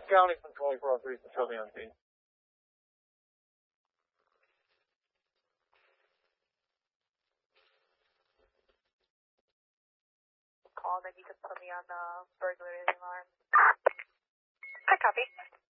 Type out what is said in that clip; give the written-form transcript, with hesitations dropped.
County from 2403 to show me on scene. Call that you could put me on the burglary alarm. I copy.